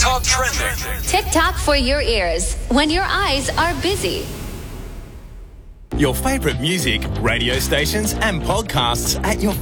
TikTok trending. TikTok for your ears when your eyes are busy. Your favourite music, radio stations, and podcasts at your